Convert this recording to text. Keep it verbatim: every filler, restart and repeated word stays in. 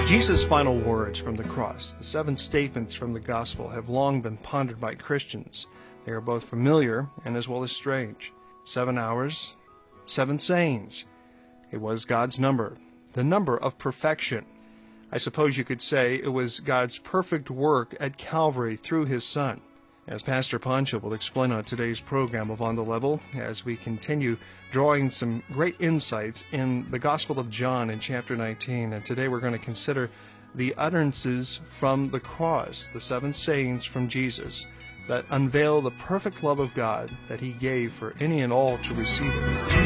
Jesus' final words from the cross, the seven statements from the gospel, have long been pondered by Christians. They are both familiar and as well as strange. Seven hours, seven sayings. It was God's number, the number of perfection. I suppose you could say it was God's perfect work at Calvary through His Son. As Pastor Pancho will explain on today's program of On the Level, as we continue drawing some great insights in the Gospel of John in chapter nineteen. And today we're going to consider the utterances from the cross, the seven sayings from Jesus that unveil the perfect love of God that He gave for any and all to receive it.